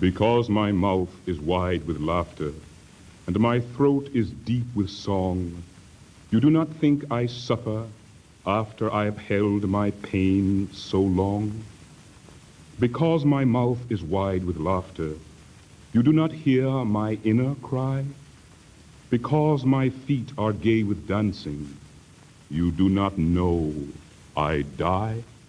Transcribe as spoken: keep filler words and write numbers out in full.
Because my mouth is wide with laughter, and my throat is deep with song, you do not think I suffer after I have held my pain so long? Because my mouth is wide with laughter, you do not hear my inner cry? Because my feet are gay with dancing, you do not know I die?